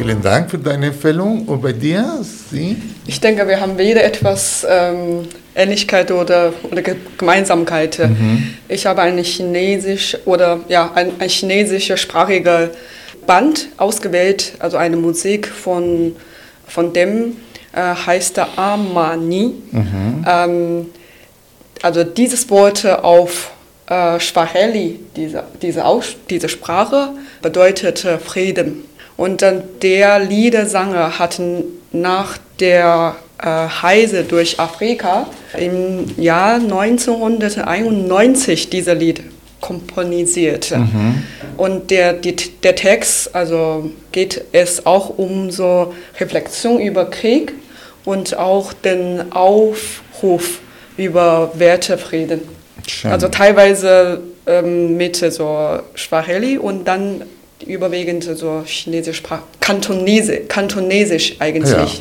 vielen Dank für deine Empfehlung. Und bei dir, Sie? Ich denke, wir haben wieder etwas Ähnlichkeit oder Gemeinsamkeit. Ich habe ein chinesischer Band ausgewählt, also eine Musik von dem heißt der Amani. Also dieses Wort auf Swahili, diese Sprache, bedeutet Frieden. Und dann der Liedersanger hat nach der Reise durch Afrika im Jahr 1991 dieses Lied komponisiert. Und der Text, also geht es auch um so Reflexion über Krieg und auch den Aufruf über Wertefrieden. Schön. Also teilweise mit so Swahili und dann überwiegend so Chinesisch, Kantonesisch eigentlich.